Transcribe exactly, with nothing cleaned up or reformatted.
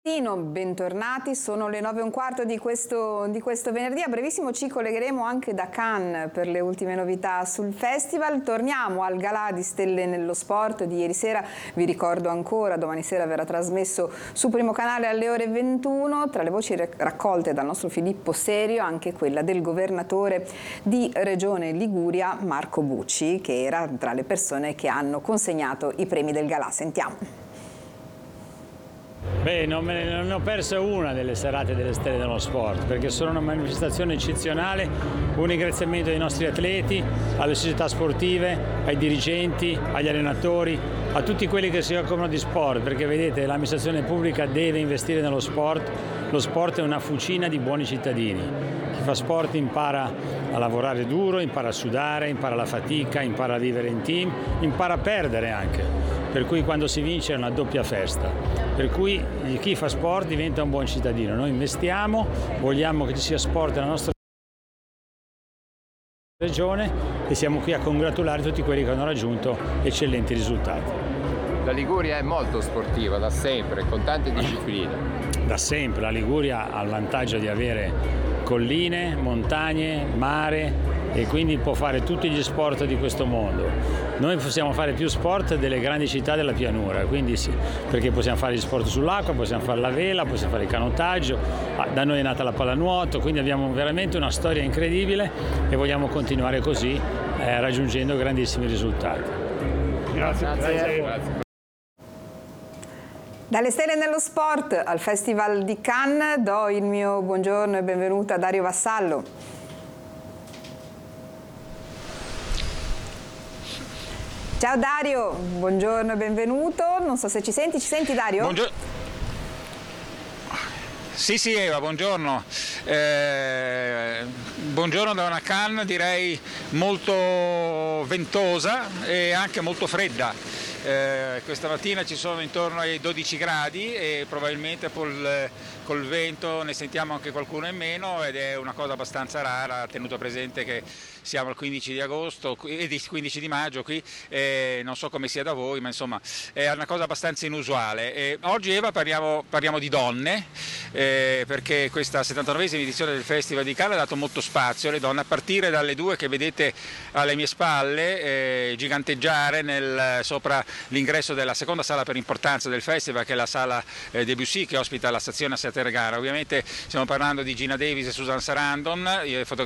Bentornati, sono le nove e un quarto di questo, di questo venerdì. A brevissimo ci collegheremo anche da Cannes per le ultime novità sul festival. Torniamo al Galà di Stelle nello Sport di ieri sera. Vi ricordo ancora, domani sera verrà trasmesso su Primo Canale alle ore ventuno. Tra le voci raccolte dal nostro Filippo Serio anche quella del governatore di Regione Liguria Marco Bucci, che era tra le persone che hanno consegnato i premi del Galà. Sentiamo. Beh, non, me ne, non ne ho persa una delle serate delle Stelle dello Sport, perché sono una manifestazione eccezionale, un ringraziamento ai nostri atleti, alle società sportive, ai dirigenti, agli allenatori, a tutti quelli che si occupano di sport, perché vedete l'amministrazione pubblica deve investire nello sport. Lo sport è una fucina di buoni cittadini. Chi fa sport impara a lavorare duro, impara a sudare, impara la fatica, impara a vivere in team, impara a perdere anche, per cui quando si vince è una doppia festa. Per cui chi fa sport diventa un buon cittadino. Noi investiamo, vogliamo che ci sia sport nella nostra regione e siamo qui a congratulare tutti quelli che hanno raggiunto eccellenti risultati. La Liguria è molto sportiva da sempre, con tante discipline. Da sempre la Liguria ha il vantaggio di avere colline, montagne, mare e quindi può fare tutti gli sport di questo mondo. Noi possiamo fare più sport delle grandi città della pianura, quindi sì, perché possiamo fare gli sport sull'acqua, possiamo fare la vela, possiamo fare il canottaggio, da noi è nata la pallanuoto, quindi abbiamo veramente una storia incredibile e vogliamo continuare così eh, raggiungendo grandissimi risultati. Grazie. Grazie. Grazie. Dalle Stelle nello Sport al Festival di Cannes do il mio buongiorno e benvenuto a Dario Vassallo. Ciao Dario, buongiorno e benvenuto. Non so se ci senti, ci senti Dario? Buongiorno. Sì, sì Eva, buongiorno. Eh, buongiorno da una Cannes direi molto ventosa e anche molto fredda. Eh, questa mattina ci sono intorno ai dodici gradi e probabilmente col, col vento ne sentiamo anche qualcuno in meno ed è una cosa abbastanza rara, tenuto presente che siamo il quindici di agosto e il quindici di maggio qui, eh, non so come sia da voi, ma insomma è una cosa abbastanza inusuale. Eh, oggi Eva parliamo, parliamo di donne, eh, perché questa settantanovesima edizione del Festival di Cannes ha dato molto spazio alle donne, a partire dalle due che vedete alle mie spalle eh, giganteggiare nel, sopra l'ingresso della seconda sala per importanza del festival, che è la sala eh, Debussy, che ospita la stazione a Sette Regara. Ovviamente stiamo parlando di Gina Davis e Susan Sarandon,